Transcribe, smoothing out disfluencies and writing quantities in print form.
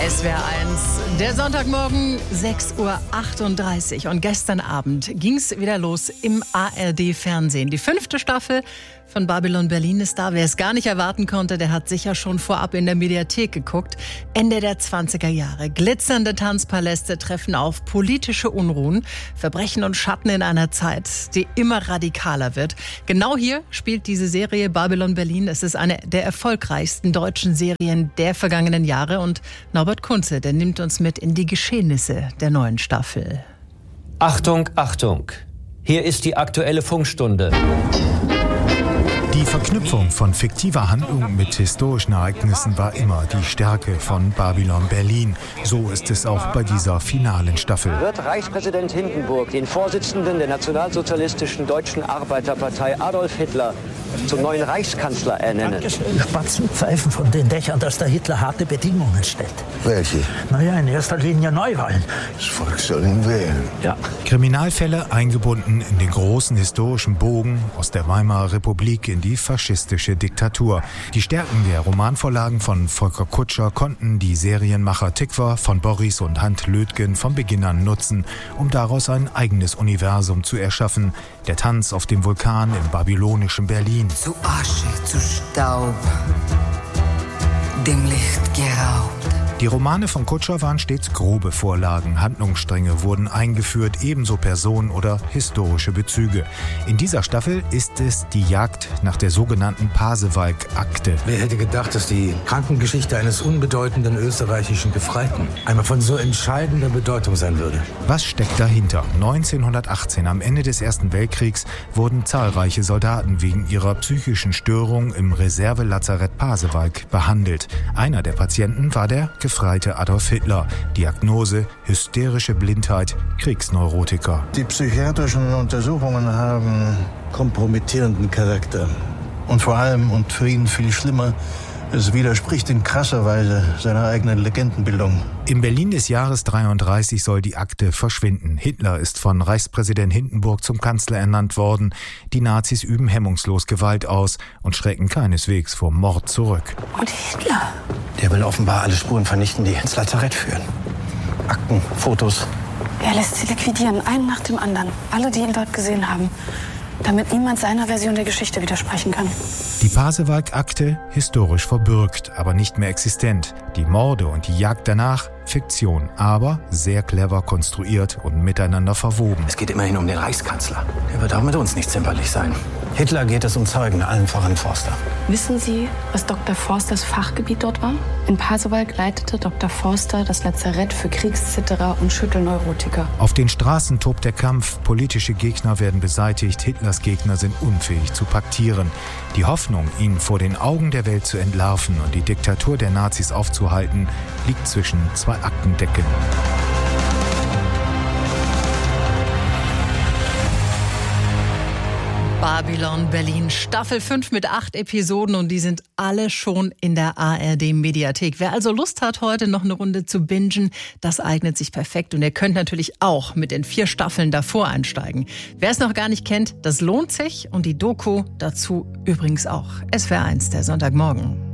SWR 1, der Sonntagmorgen 6:38 Uhr. Und gestern Abend ging es wieder los im ARD-Fernsehen. Die 5. Staffel von Babylon Berlin ist da. Wer es gar nicht erwarten konnte, der hat sicher schon vorab in der Mediathek geguckt. Ende der 20er Jahre. Glitzernde Tanzpaläste treffen auf politische Unruhen, Verbrechen und Schatten in einer Zeit, die immer radikaler wird. Genau hier spielt diese Serie Babylon Berlin. Es ist eine der erfolgreichsten deutschen Serien der vergangenen Jahre. Und Norbert Kunze, der nimmt uns mit in die Geschehnisse der neuen Staffel. Achtung, Achtung! Hier ist die aktuelle Funkstunde. Die Verknüpfung von fiktiver Handlung mit historischen Ereignissen war immer die Stärke von Babylon Berlin. So ist es auch bei dieser finalen Staffel. Wird Reichspräsident Hindenburg den Vorsitzenden der nationalsozialistischen Deutschen Arbeiterpartei Adolf Hitler zum neuen Reichskanzler ernennen? Spatzen pfeifen von den Dächern, dass der Hitler harte Bedingungen stellt. Welche? Naja, in erster Linie Neuwahlen. Das Volk soll ihn wählen. Ja. Kriminalfälle eingebunden in den großen historischen Bogen aus der Weimarer Republik in die faschistische Diktatur. Die Stärken der Romanvorlagen von Volker Kutscher konnten die Serienmacher Tikva von Borries und Hand Lötgen von Beginn an nutzen, um daraus ein eigenes Universum zu erschaffen. Der Tanz auf dem Vulkan im babylonischen Berlin. Zu Asche, zu Staub, dem Licht geraubt. Die Romane von Kutscher waren stets grobe Vorlagen, Handlungsstränge wurden eingeführt, ebenso Personen oder historische Bezüge. In dieser Staffel ist es die Jagd nach der sogenannten Pasewalk-Akte. Wer hätte gedacht, dass die Krankengeschichte eines unbedeutenden österreichischen Gefreiten einmal von so entscheidender Bedeutung sein würde? Was steckt dahinter? 1918, am Ende des Ersten Weltkriegs, wurden zahlreiche Soldaten wegen ihrer psychischen Störung im Reservelazarett Pasewalk behandelt. Einer der Patienten war der Gefreite Adolf Hitler. Diagnose: hysterische Blindheit, Kriegsneurotiker. Die psychiatrischen Untersuchungen haben kompromittierenden Charakter. Und vor allem, und für ihn viel schlimmer, es widerspricht in krasser Weise seiner eigenen Legendenbildung. Im Berlin des Jahres 33 soll die Akte verschwinden. Hitler ist von Reichspräsident Hindenburg zum Kanzler ernannt worden. Die Nazis üben hemmungslos Gewalt aus und schrecken keineswegs vor Mord zurück. Und Hitler? Der will offenbar alle Spuren vernichten, die ins Lazarett führen. Akten, Fotos. Er lässt sie liquidieren, einen nach dem anderen. Alle, die ihn dort gesehen haben. Damit niemand seiner Version der Geschichte widersprechen kann. Die Pasewalk-Akte historisch verbürgt, aber nicht mehr existent. Die Morde und die Jagd danach Fiktion, aber sehr clever konstruiert und miteinander verwoben. Es geht immerhin um den Reichskanzler. Der wird auch mit uns nicht zimperlich sein. Hitler geht es um Zeugen, allen voran Forster. Wissen Sie, was Dr. Forsters Fachgebiet dort war? In Pasewalk leitete Dr. Forster das Lazarett für Kriegszitterer und Schüttelneurotiker. Auf den Straßen tobt der Kampf, politische Gegner werden beseitigt, Hitlers Gegner sind unfähig zu paktieren. Die Hoffnung, ihn vor den Augen der Welt zu entlarven und die Diktatur der Nazis aufzuhalten, liegt zwischen zwei Aktendecken. Babylon Berlin, Staffel 5 mit 8 Episoden und die sind alle schon in der ARD-Mediathek. Wer also Lust hat, heute noch eine Runde zu bingen, das eignet sich perfekt. Und ihr könnt natürlich auch mit den 4 Staffeln davor einsteigen. Wer es noch gar nicht kennt, das lohnt sich und die Doku dazu übrigens auch. SWR 1, der Sonntagmorgen.